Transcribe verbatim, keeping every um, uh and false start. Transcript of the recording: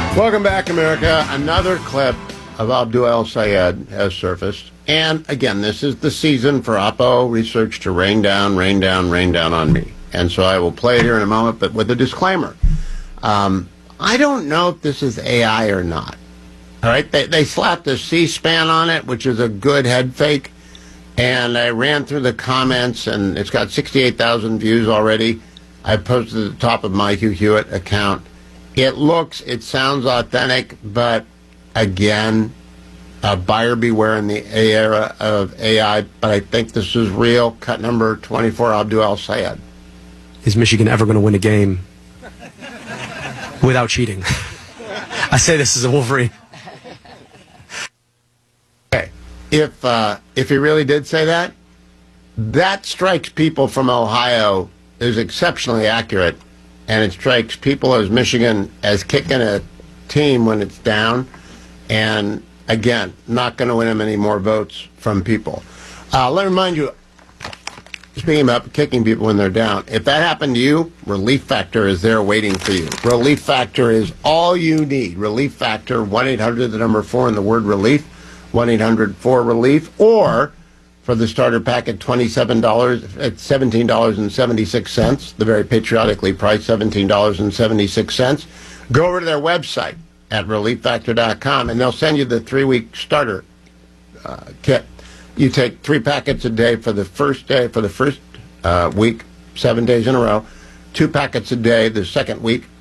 Welcome back, America. Another clip of Abdul El-Sayed has surfaced. And again, this is the season for Oppo research to rain down, rain down, rain down on me. And so I will play it here in a moment, but with a disclaimer. Um, I don't know if this is A I or not. All right, they, they slapped a C-SPAN on it, which is a good head fake. And I ran through the comments, and it's got sixty-eight thousand views already. I posted at the top of my Hugh Hewitt account. It looks, it sounds authentic, but again, uh, buyer beware in the era of A I. But I think this is real. Cut number twenty-four, Abdul El-Sayed. Is Michigan ever going to win a game without cheating? I say this as a Wolverine. Okay, if uh, if he really did say that, that strikes people from Ohio as exceptionally accurate. And it strikes people as Michigan as kicking a team when it's down. And, again, not going to win them any more votes from people. Uh, let me remind you, speaking about kicking people when they're down, if that happened to you, Relief Factor is there waiting for you. Relief Factor is all you need. Relief Factor, one eight hundred, the number four, and the word relief, one eight hundred four relief, or for the starter pack at twenty-seven dollars, at seventeen dollars and seventy-six cents, the very patriotically priced seventeen dollars and seventy-six cents. Go over to their website at relief factor dot com, and they'll send you the three-week starter uh, kit. You take three packets a day for the first day, for the first uh, week, seven days in a row, two packets a day the second week,